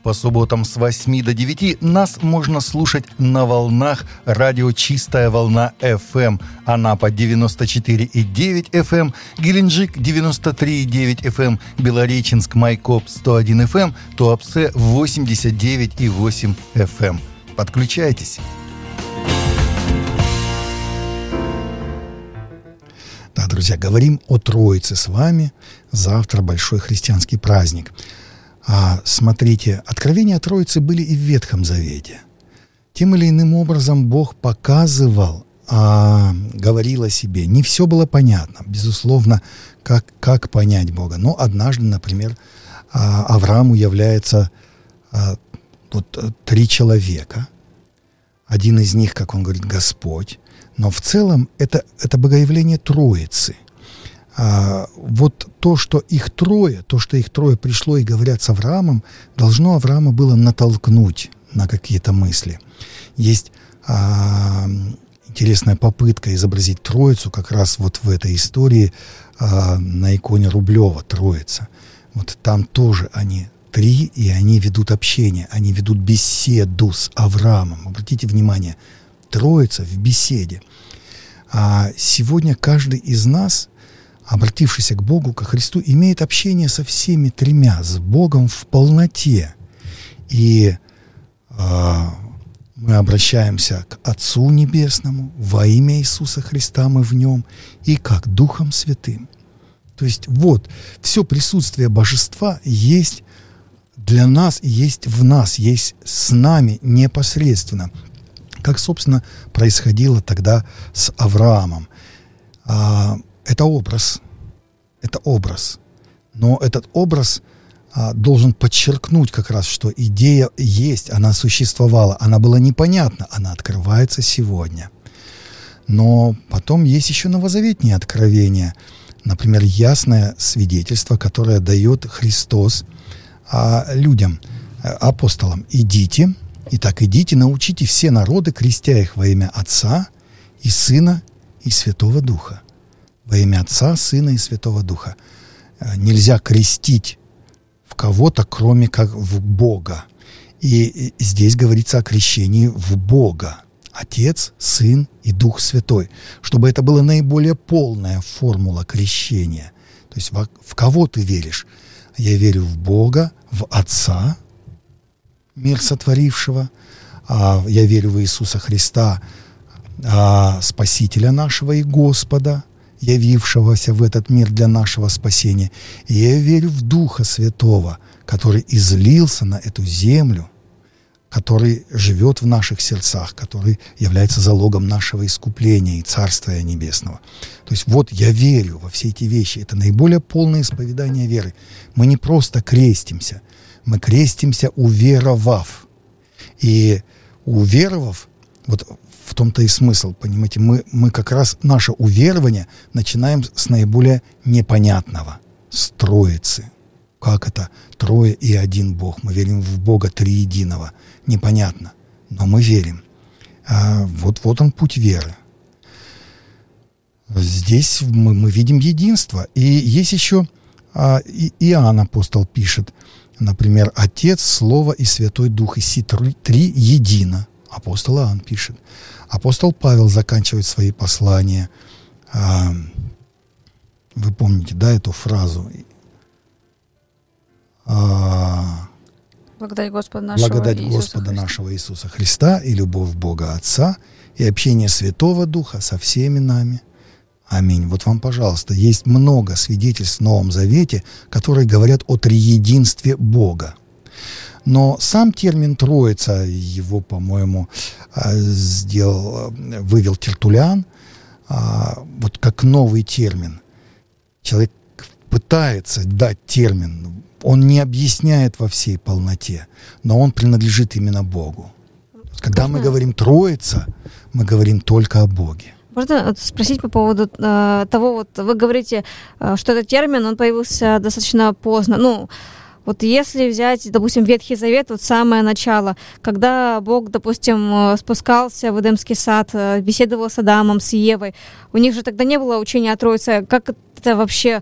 По субботам с 8 до 9 нас можно слушать на волнах радио «Чистая волна FM». Анапа 94,9 FM, Геленджик 93,9 FM, Белореченск, Майкоп 101 FM, Туапсе 89,8 FM. Подключайтесь. Да, друзья, говорим о Троице с вами. Завтра большой христианский праздник. Смотрите, откровения о Троице были и в Ветхом Завете. Тем или иным образом Бог показывал, говорил о себе. Не все было понятно, безусловно, как понять Бога. Но однажды, например, Аврааму является 3 человека. Один из них, как он говорит, Господь. Но в целом это богоявление Троицы. Вот то, что их трое пришло и говорят с Авраамом, должно Авраама было натолкнуть на какие-то мысли. Есть интересная попытка изобразить Троицу как раз вот в этой истории на иконе Рублева «Троица». Вот там тоже они 3, и они ведут общение, они ведут беседу с Авраамом. Обратите внимание, Троица в беседе. А сегодня каждый из нас, обратившийся к Богу, ко Христу, имеет общение со всеми 3, с Богом в полноте. И мы обращаемся к Отцу Небесному, во имя Иисуса Христа мы в Нем, и как Духом Святым. То есть вот, все присутствие Божества есть для нас, есть в нас, есть с нами непосредственно. Как, собственно, происходило тогда с Авраамом. Это образ. Но этот образ должен подчеркнуть как раз, что идея есть, она существовала, она была непонятна, она открывается сегодня. Но потом есть еще новозаветные откровения. Например, ясное свидетельство, которое дает Христос людям, апостолам. Идите, научите все народы, крестя их во имя Отца и Сына и Святого Духа. Во имя Отца, Сына и Святого Духа. Нельзя крестить в кого-то, кроме как в Бога. И здесь говорится о крещении в Бога. Отец, Сын и Дух Святой. Чтобы это была наиболее полная формула крещения. То есть в кого ты веришь? Я верю в Бога, в Отца, мир сотворившего. Я верю в Иисуса Христа, Спасителя нашего и Господа, явившегося в этот мир для нашего спасения. И я верю в Духа Святого, который излился на эту землю, который живет в наших сердцах, который является залогом нашего искупления и Царствия Небесного. То есть вот я верю во все эти вещи. Это наиболее полное исповедание веры. Мы не просто крестимся, мы крестимся, уверовав. И уверовав, вот в том-то и смысл, понимаете, мы как раз наше уверование начинаем с наиболее непонятного, с Троицы. Как это? Трое и один Бог. Мы верим в Бога триединого. Непонятно, но мы верим. Вот он путь веры. Здесь мы видим единство. И есть еще Иоанн апостол пишет, например, Отец, Слово и Святой Дух, и сии 3 едино. Апостол Иоанн пишет. Апостол Павел заканчивает свои послания. Вы помните, да, эту фразу? Благодать Господа нашего Иисуса Христа и любовь Бога Отца и общение Святого Духа со всеми нами. Аминь. Вот вам, пожалуйста, есть много свидетельств в Новом Завете, которые говорят о триединстве Бога. Но сам термин «Троица», его, по-моему, вывел Тертуллиан, вот как новый термин. Человек пытается дать термин, он не объясняет во всей полноте, но он принадлежит именно Богу. Когда мы говорим «Троица», мы говорим только о Боге. Можно спросить по поводу того, вот вы говорите, что этот термин, он появился достаточно поздно. Вот если взять, допустим, Ветхий Завет, вот самое начало, когда Бог, допустим, спускался в Эдемский сад, беседовал с Адамом, с Евой, у них же тогда не было учения о Троице. Как это вообще